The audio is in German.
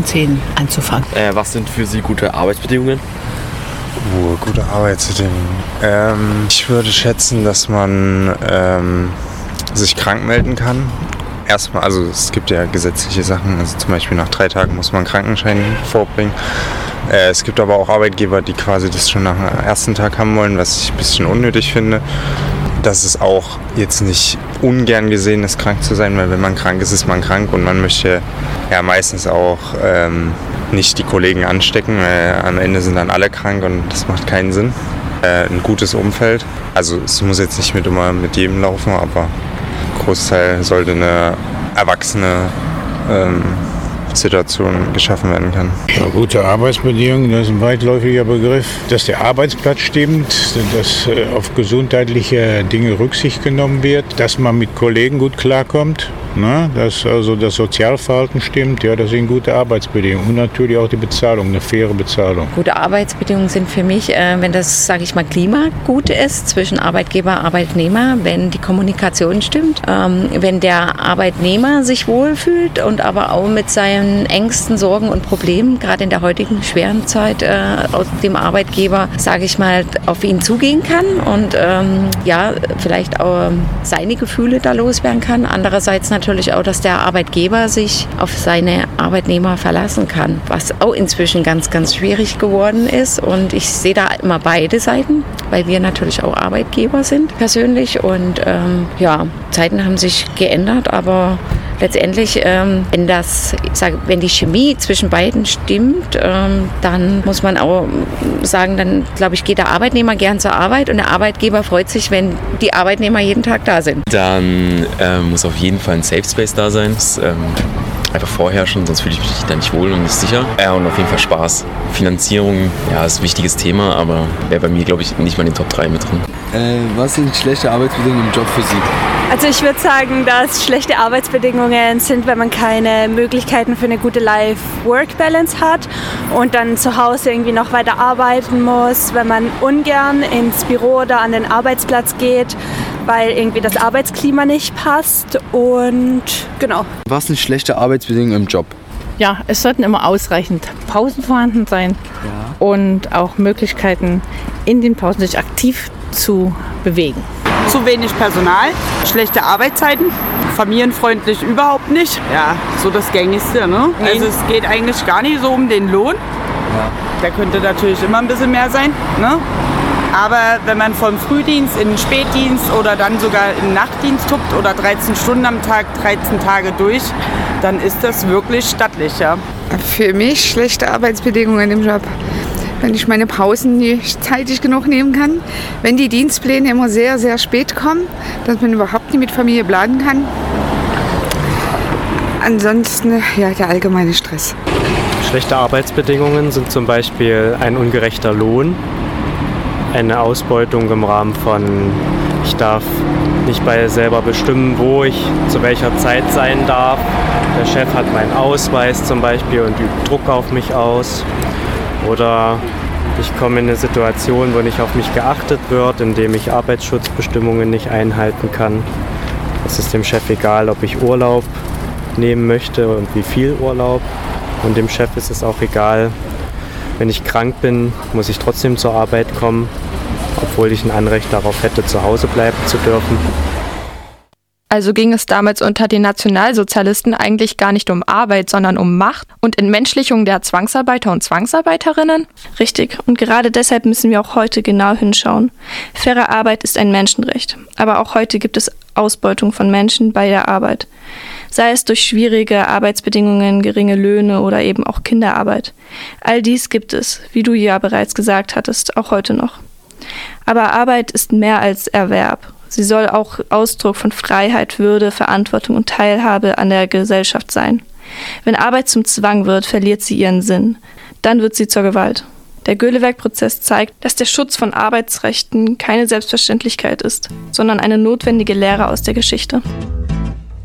um 10 anzufangen. Was sind für Sie gute Arbeitsbedingungen? Gute Arbeitsbedingungen. Ich würde schätzen, dass man sich krank melden kann. Erstmal, also es gibt ja gesetzliche Sachen, also zum Beispiel nach 3 Tagen muss man einen Krankenschein vorbringen. Es gibt aber auch Arbeitgeber, die quasi das schon nach dem ersten Tag haben wollen, was ich ein bisschen unnötig finde. Dass es auch jetzt nicht ungern gesehen ist, krank zu sein, weil wenn man krank ist, ist man krank und man möchte ja meistens auch nicht die Kollegen anstecken, weil am Ende sind dann alle krank und das macht keinen Sinn. Ein gutes Umfeld, also es muss jetzt nicht immer mit jedem laufen, aber ein Großteil sollte eine erwachsene Situation geschaffen werden kann. Ja, gute Arbeitsbedingungen, das ist ein weitläufiger Begriff. Dass der Arbeitsplatz stimmt, dass auf gesundheitliche Dinge Rücksicht genommen wird, dass man mit Kollegen gut klarkommt, ne? Dass also das Sozialverhalten stimmt, ja, das sind gute Arbeitsbedingungen. Und natürlich auch die Bezahlung, eine faire Bezahlung. Gute Arbeitsbedingungen sind für mich, wenn das, sage ich mal, Klima gut ist zwischen Arbeitgeber und Arbeitnehmer, wenn die Kommunikation stimmt, wenn der Arbeitnehmer sich wohlfühlt und aber auch mit seinen Ängsten, Sorgen und Problemen, gerade in der heutigen schweren Zeit, aus dem Arbeitgeber, sage ich mal, auf ihn zugehen kann und vielleicht auch seine Gefühle da loswerden kann. Andererseits natürlich auch, dass der Arbeitgeber sich auf seine Arbeitnehmer verlassen kann, was auch inzwischen ganz, ganz schwierig geworden ist. Und ich sehe da immer beide Seiten, weil wir natürlich auch Arbeitgeber sind persönlich. Und Zeiten haben sich geändert, aber letztendlich, wenn die Chemie zwischen beiden stimmt, dann muss man auch sagen, dann glaube ich, geht der Arbeitnehmer gern zur Arbeit und der Arbeitgeber freut sich, wenn die Arbeitnehmer jeden Tag da sind. Dann muss auf jeden Fall ein Safe Space da sein. Das, einfach vorherrschen, sonst fühle ich mich da nicht wohl und nicht sicher. Und auf jeden Fall Spaß. Finanzierung, ja, ist ein wichtiges Thema, aber wäre bei mir, glaube ich, nicht mal in den Top 3 mit drin. Was sind schlechte Arbeitsbedingungen im Job für Sie? Also ich würde sagen, dass schlechte Arbeitsbedingungen sind, wenn man keine Möglichkeiten für eine gute Life-Work-Balance hat und dann zu Hause irgendwie noch weiter arbeiten muss, wenn man ungern ins Büro oder an den Arbeitsplatz geht, weil irgendwie das Arbeitsklima nicht passt und genau. Was sind schlechte Arbeitsbedingungen im Job? Ja, es sollten immer ausreichend Pausen vorhanden sein und auch Möglichkeiten in den Pausen sich aktiv zu bewegen. Zu wenig Personal, schlechte Arbeitszeiten, familienfreundlich überhaupt nicht. Ja, so das Gängigste, ne? Also es geht eigentlich gar nicht so um den Lohn. Ja. Der könnte natürlich immer ein bisschen mehr sein, ne? Aber wenn man vom Frühdienst in den Spätdienst oder dann sogar in den Nachtdienst tuppt oder 13 Stunden am Tag, 13 Tage durch, dann ist das wirklich stattlich, ja. Für mich schlechte Arbeitsbedingungen im Job. Wenn ich meine Pausen nicht zeitig genug nehmen kann, wenn die Dienstpläne immer sehr, sehr spät kommen, dass man überhaupt nicht mit Familie planen kann. Ansonsten der allgemeine Stress. Schlechte Arbeitsbedingungen sind zum Beispiel ein ungerechter Lohn, eine Ausbeutung im Rahmen von, ich darf nicht selber bestimmen, wo ich zu welcher Zeit sein darf. Der Chef hat meinen Ausweis zum Beispiel und übt Druck auf mich aus. Oder ich komme in eine Situation, wo nicht auf mich geachtet wird, indem ich Arbeitsschutzbestimmungen nicht einhalten kann. Es ist dem Chef egal, ob ich Urlaub nehmen möchte und wie viel Urlaub. Und dem Chef ist es auch egal, wenn ich krank bin, muss ich trotzdem zur Arbeit kommen, obwohl ich ein Anrecht darauf hätte, zu Hause bleiben zu dürfen. Also ging es damals unter den Nationalsozialisten eigentlich gar nicht um Arbeit, sondern um Macht und Entmenschlichung der Zwangsarbeiter und Zwangsarbeiterinnen? Richtig. Und gerade deshalb müssen wir auch heute genau hinschauen. Faire Arbeit ist ein Menschenrecht. Aber auch heute gibt es Ausbeutung von Menschen bei der Arbeit. Sei es durch schwierige Arbeitsbedingungen, geringe Löhne oder eben auch Kinderarbeit. All dies gibt es, wie du ja bereits gesagt hattest, auch heute noch. Aber Arbeit ist mehr als Erwerb. Sie soll auch Ausdruck von Freiheit, Würde, Verantwortung und Teilhabe an der Gesellschaft sein. Wenn Arbeit zum Zwang wird, verliert sie ihren Sinn. Dann wird sie zur Gewalt. Der Göhlewerk-Prozess zeigt, dass der Schutz von Arbeitsrechten keine Selbstverständlichkeit ist, sondern eine notwendige Lehre aus der Geschichte.